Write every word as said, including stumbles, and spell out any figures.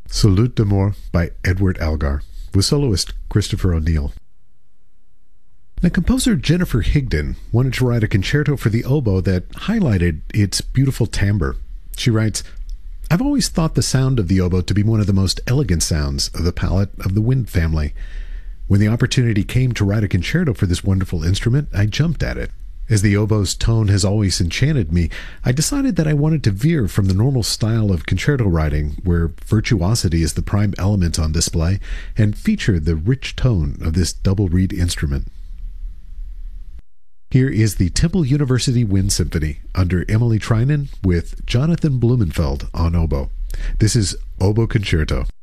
Salute d'Amour by Edward Elgar, with soloist Christopher O'Neill. The composer Jennifer Higdon wanted to write a concerto for the oboe that highlighted its beautiful timbre. She writes, "I've always thought the sound of the oboe to be one of the most elegant sounds of the palette of the wind family. When the opportunity came to write a concerto for this wonderful instrument, I jumped at it. As the oboe's tone has always enchanted me, I decided that I wanted to veer from the normal style of concerto writing, where virtuosity is the prime element on display, and feature the rich tone of this double-reed instrument." Here is the Temple University Wind Symphony under Emily Trinan with Jonathan Blumenfeld on oboe. This is Oboe Concerto.